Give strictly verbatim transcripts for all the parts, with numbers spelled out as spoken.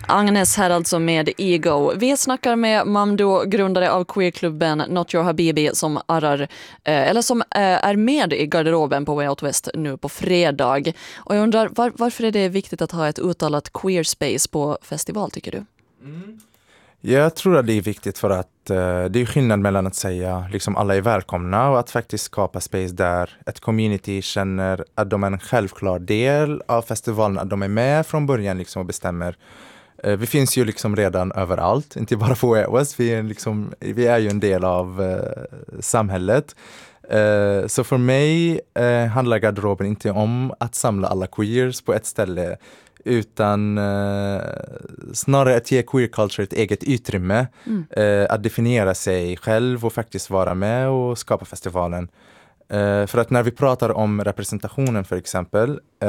Agnes här alltså med Ego. Vi snackar med Mamdo, grundare av queerklubben Not Your Habibi, som arrar, eh, eller som eh, är med i garderoben på Way Out West nu på fredag. Och jag undrar, var, varför är det viktigt att ha ett uttalat queer space på festival, tycker du? Mm. Jag tror att det är viktigt för att eh, det är skillnad mellan att säga liksom alla är välkomna och att faktiskt skapa space där ett community känner att de är en självklar del av festivalen, att de är med från början liksom och bestämmer. Eh, vi finns ju liksom redan överallt, inte bara på Way Out West, vi är, liksom, vi är ju en del av eh, samhället. Uh, så för mig uh, handlar garderoben inte om att samla alla queers på ett ställe, utan uh, snarare att ge queer culture ett eget utrymme, mm. uh, att definiera sig själv och faktiskt vara med och skapa festivalen. Uh, för att när vi pratar om representationen för exempel,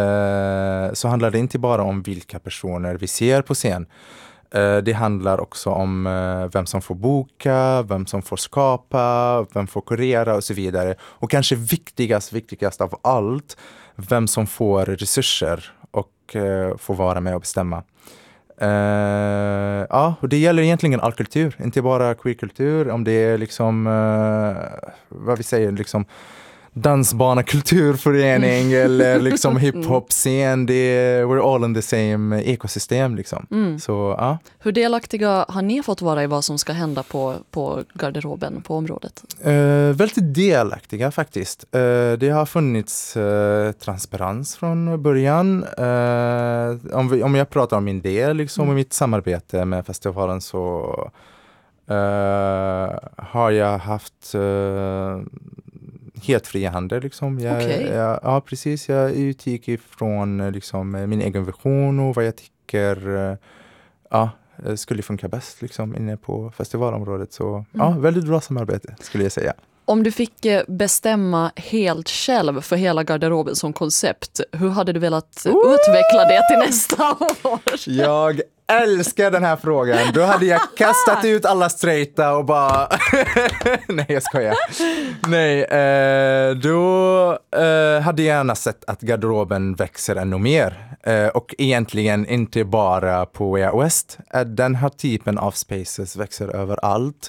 uh, så handlar det inte bara om vilka personer vi ser på scen. Det handlar också om vem som får boka, vem som får skapa, vem får kurera och så vidare. Och kanske viktigast, viktigast av allt, vem som får resurser och får vara med och bestämma. Uh, ja, och det gäller egentligen all kultur, inte bara queerkultur. Om det är liksom, uh, vad vi säger, liksom dansbana kulturförening mm. eller liksom hiphop-scen, det är, we're all in the same ekosystem liksom. Mm. Så, ja. Hur delaktiga har ni fått vara i vad som ska hända på, på garderoben, på området? Uh, väldigt delaktiga faktiskt. Uh, det har funnits uh, transparens från början. Uh, om, vi, om jag pratar om min del, liksom, mm. och mitt samarbete med festivalen, så uh, har jag haft uh, helt fria händer liksom. Jag, okay. jag, ja, precis. Jag utgick ifrån liksom, min egen vision och vad jag tycker ja, skulle funka bäst liksom, inne på festivalområdet. Så mm. ja, väldigt bra samarbete skulle jag säga. Om du fick bestämma helt själv för hela garderoben som koncept, hur hade du velat Ooh! utveckla det till nästa år? Jag älskar den här frågan. Då hade jag kastat ut alla straighta och bara... Nej, jag skojar. Nej, eh, då eh, hade jag gärna sett att garderoben växer ännu mer. Eh, och egentligen inte bara på Way Out West. Den här typen av spaces växer överallt.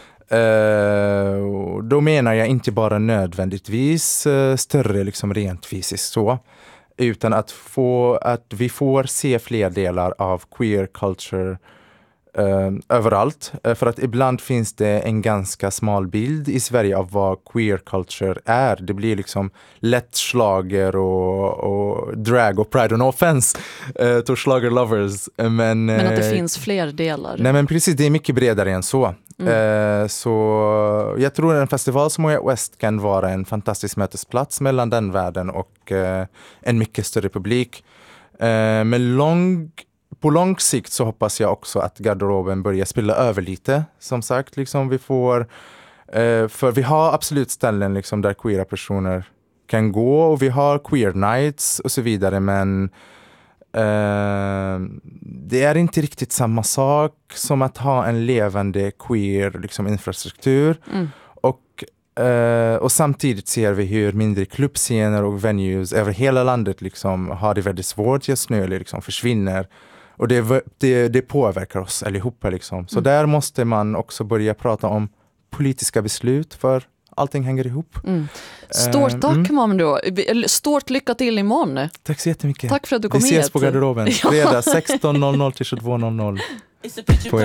Uh, då menar jag inte bara nödvändigtvis uh, större liksom rent fysiskt så, utan att, få, att vi får se fler delar av queer culture uh, överallt. Uh, för att ibland finns det en ganska smal bild i Sverige av vad queer culture är. Det blir liksom lätt slager och, och drag och pride and offense uh, till slager lovers. Men, men att det uh, finns fler delar. Nej, men precis, det är mycket bredare än så. Mm. Uh, så jag tror att en festival som Way Out West kan vara en fantastisk mötesplats mellan den världen och uh, en mycket större publik. Uh, men lång, på lång sikt så hoppas jag också att garderoben börjar spilla över lite. Som sagt, liksom vi får, uh, för vi har absolut ställen liksom där queera personer kan gå och vi har queer nights och så vidare, men Uh, det är inte riktigt samma sak som att ha en levande queer liksom, infrastruktur. Mm. Och, uh, och samtidigt ser vi hur mindre klubbscener och venues över hela landet liksom, har det väldigt svårt just nu eller liksom, försvinner. Och det, det, det påverkar oss allihopa. Liksom. Så mm. där måste man också börja prata om politiska beslut, för allting hänger ihop. Mm. Stort tack, mm. Mamdo. Stort lycka till imorgon. Tack så jättemycket. Tack för att du kom hit. Vi ses hit. På garderoben. Fredag sexton noll noll till tjugotvå noll noll. På